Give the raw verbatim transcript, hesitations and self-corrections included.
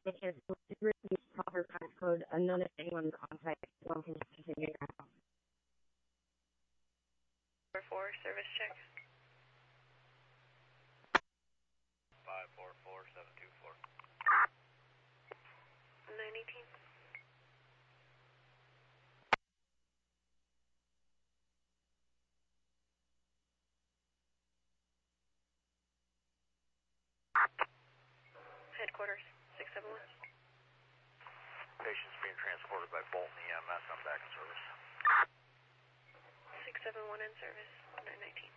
Is the proper passcode unknown if anyone contacts one can continue now. four four, service check. five four four, seven two four. nine eighteen. Headquarters, six seven one. Patient's being transported by Bolton E M S. I'm back in service. six seven one in service, nine nineteen.